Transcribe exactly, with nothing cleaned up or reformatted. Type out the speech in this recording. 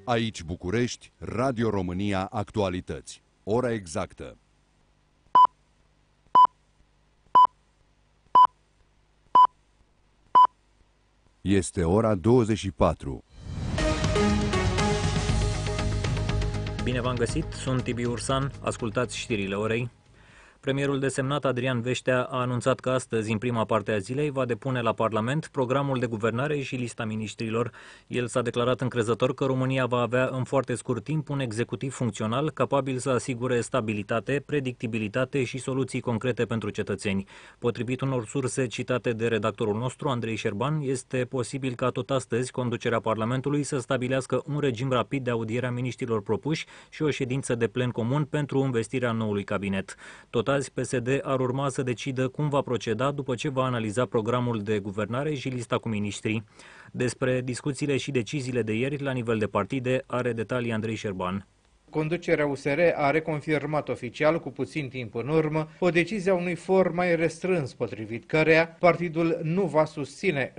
Aici București, Radio România Actualități. Ora exactă. Este ora douăzeci și patru. Bine v-am găsit, sunt Tibi Ursan, ascultați știrile orei. Premierul desemnat Adrian Veștea a anunțat că astăzi, în prima parte a zilei, va depune la Parlament programul de guvernare și lista miniștrilor. El s-a declarat încrezător că România va avea în foarte scurt timp un executiv funcțional capabil să asigure stabilitate, predictibilitate și soluții concrete pentru cetățeni. Potrivit unor surse citate de redactorul nostru, Andrei Șerban, este posibil ca tot astăzi conducerea Parlamentului să stabilească un regim rapid de audiere a miniștrilor propuși și o ședință de plen comun pentru învestirea noului cabinet. Tot azi, P S D ar urma să decidă cum va proceda după ce va analiza programul de guvernare și lista cu miniștrii. Despre discuțiile și deciziile de ieri la nivel de partide are detalii Andrei Șerban. Conducerea U S R a reconfirmat oficial cu puțin timp în urmă o decizie a unui for mai restrâns, potrivit căreia partidul nu va susține